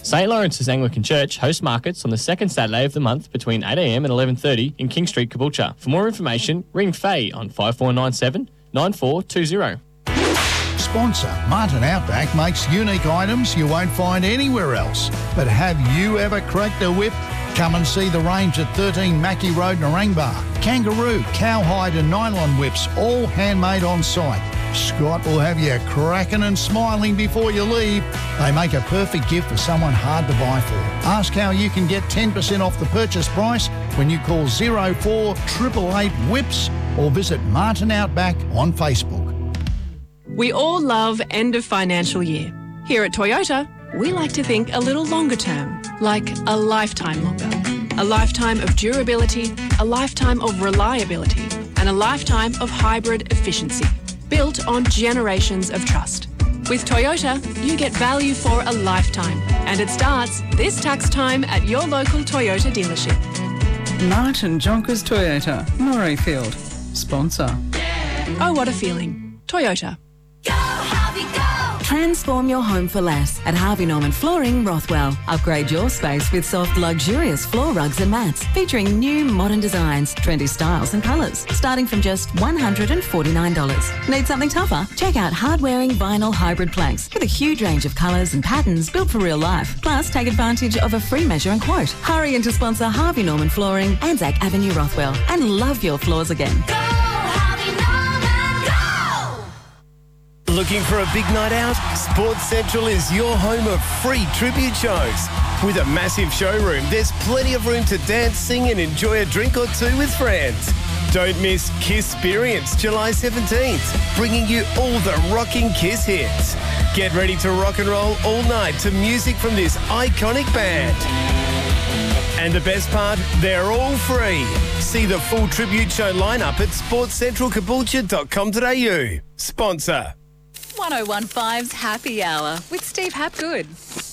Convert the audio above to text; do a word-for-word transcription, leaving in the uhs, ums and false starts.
St Lawrence's Anglican Church hosts markets on the second Saturday of the month between eight a m and eleven thirty in King Street, Caboolture. For more information, ring Faye on five four nine seven, nine four two zero. Sponsor Martin Outback makes unique items you won't find anywhere else. But have you ever cracked a whip? Come and see the range at thirteen Mackie Road, Narangba. Kangaroo, cowhide and nylon whips, all handmade on site. Scott will have you cracking and smiling before you leave. They make a perfect gift for someone hard to buy for. Ask how you can get ten percent off the purchase price when you call zero four eight eight eight whips or visit Martin Outback on Facebook. We all love end of financial year. Here at Toyota, we like to think a little longer term, like a lifetime longer. A lifetime of durability, a lifetime of reliability, and a lifetime of hybrid efficiency, built on generations of trust. With Toyota, you get value for a lifetime, and it starts this tax time at your local Toyota dealership. Martin Jonkers Toyota, Murrayfield. Sponsor. Oh, what a feeling. Toyota. Go, Harvey, go! Transform your home for less at Harvey Norman Flooring, Rothwell. Upgrade your space with soft, luxurious floor rugs and mats featuring new modern designs, trendy styles and colours, starting from just one hundred forty-nine dollars. Need something tougher? Check out hard-wearing vinyl hybrid planks with a huge range of colours and patterns built for real life. Plus, take advantage of a free measure and quote. Hurry in to sponsor Harvey Norman Flooring, Anzac Avenue, Rothwell, and love your floors again. Go, Harvey Norman, go! Looking for a big night out? Sports Central is your home of free tribute shows. With a massive showroom, there's plenty of room to dance, sing and enjoy a drink or two with friends. Don't miss Kissperience July seventeenth, bringing you all the rocking Kiss hits. Get ready to rock and roll all night to music from this iconic band. And the best part, they're all free. See the full tribute show lineup at sports central caboolture dot com dot a u. Sponsor. one oh one five's Happy Hour with Steve Hapgood.